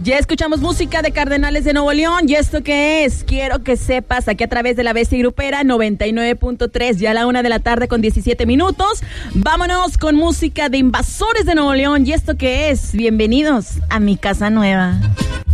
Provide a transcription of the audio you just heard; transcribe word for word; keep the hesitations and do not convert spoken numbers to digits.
Ya escuchamos música de Cardenales de Nuevo León. ¿Y esto qué es? Quiero que sepas, aquí a través de la Bestia Grupera noventa y nueve punto tres, ya a la una de la tarde con diecisiete minutos. Vámonos con música de Invasores de Nuevo León. ¿Y esto qué es? Bienvenidos a mi casa nueva.